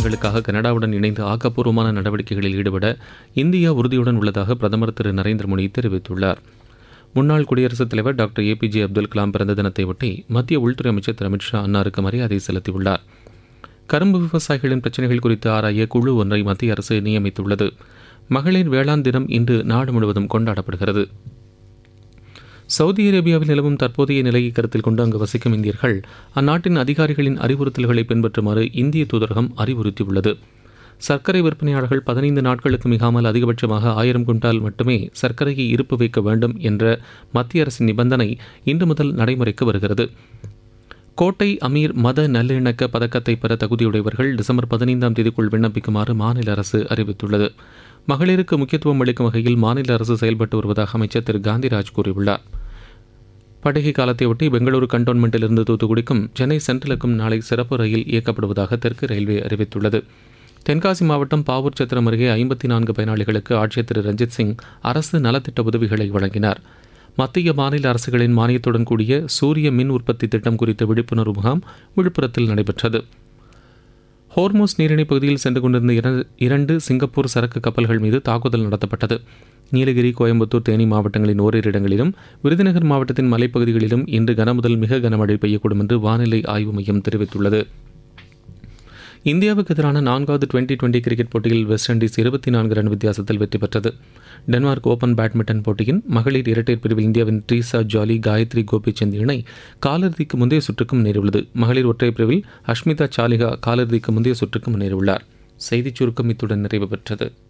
நலன்களுக்காக கனடாவுடன் இணைந்து ஆக்கப்பூர்வமான நடவடிக்கைகளில் ஈடுபட இந்தியா உறுதியுடன் உள்ளதாக பிரதமர் திரு நரேந்திர மோடி தெரிவித்துள்ளார். முன்னாள் குடியரசுத் தலைவர் டாக்டர் APJ அப்துல் கலாம் பிறந்த தினத்தையொட்டி மத்திய உள்துறை அமைச்சர் திரு அமித்ஷா அன்னாருக்கு மரியாதை செலுத்தியுள்ளார். கரும்பு விவசாயிகளின் பிரச்சினைகள் குறித்து ஆராய குழு ஒன்றை மத்திய அரசு நியமித்துள்ளது. மகளிர் வேளாண் தினம் இன்று நாடு முழுவதும் கொண்டாடப்படுகிறது. சவுதி அரேபியாவில் நிலவும் தற்போதைய நிலையை கருத்தில் கொண்டு அங்கு வசிக்கும் இந்தியர்கள் அந்நாட்டின் அதிகாரிகளின் அறிவுறுத்தல்களை பின்பற்றுமாறு இந்திய தூதரகம் அறிவுறுத்தியுள்ளது. சர்க்கரை விற்பனையாளர்கள் 15 நாட்களுக்கு மிகாமல் அதிகபட்சமாக 1000 குவிண்டால் மட்டுமே சர்க்கரையை இருப்பு வைக்க வேண்டும் என்ற மத்திய அரசின் நிபந்தனை இன்று முதல் நடைமுறைக்கு வருகிறது. கோட்டை அமீர் மத நல்லிணக்க பதக்கத்தை பெற தகுதியுடையவர்கள் டிசம்பர் 15ஆம் தேதிக்குள் விண்ணப்பிக்குமாறு மாநில அரசு அறிவித்துள்ளது. மகளிருக்கு முக்கியத்துவம் அளிக்கும் வகையில் மாநில அரசு செயல்பட்டு வருவதாக அமைச்சர் திரு காந்திராஜ் கூறியுள்ளார். பண்டிகை காலத்தையொட்டி பெங்களூரு கண்டோன்மெண்டிலிருந்து தூத்துக்குடிக்கும் சென்னை சென்ட்ரலுக்கும் நாளை சிறப்பு ரயில் இயக்கப்படுவதாக தெற்கு ரயில்வே அறிவித்துள்ளது. தென்காசி மாவட்டம் பாவூர் சத்திரம் அருகே 54 பயனாளிகளுக்கு ஆட்சியர் திரு ரஞ்சித் சிங் அரசு நலத்திட்ட உதவிகளை வழங்கினார். மத்திய மாநில அரசுகளின் மானியத்துடன் கூடிய சூரிய மின் உற்பத்தி திட்டம் குறித்த விழிப்புணர்வு முகாம் விழுப்புரத்தில் நடைபெற்றது. ஹோர்மோஸ் நீரிணை பகுதியில் சென்று கொண்டிருந்த 2 சிங்கப்பூர் சரக்கு கப்பல்கள் மீது தாக்குதல் நடத்தப்பட்டது. நீலகிரி, கோயம்புத்தூர், தேனி மாவட்டங்களின் ஓரிரு இடங்களிலும் விருதுநகர் மாவட்டத்தின் மலைப்பகுதிகளிலும் இன்று கனமுதல் மிக கனமழை பெய்யக்கூடும் என்று வானிலை ஆய்வு மையம் தெரிவித்துள்ளது. இந்தியாவுக்கு எதிரான 4வது டுவெண்டி கிரிக்கெட் போட்டியில் வெஸ்ட் இண்டீஸ் 24 ரன் வித்தியாசத்தில் வெற்றி பெற்றது. டென்மார்க் ஓபன் பேட்மிண்டன் போட்டியின் மகளிர் இரட்டையர் பிரிவில் இந்தியாவின் ட்ரீசா ஜாலி, காயத்ரி கோபிச்சந்த் இணை காலிறுதிக்கு முந்தைய சுற்றுக்கு முன்னேறியுள்ளது. மகளிர் ஒற்றையர் பிரிவில் அஷ்மிதா சாலிகா காலிறுதிக்கு முந்தைய சுற்றுக்கு முன்னேறியுள்ளார். செய்திச் சுருக்கம் இத்துடன் நிறைவு பெற்றது.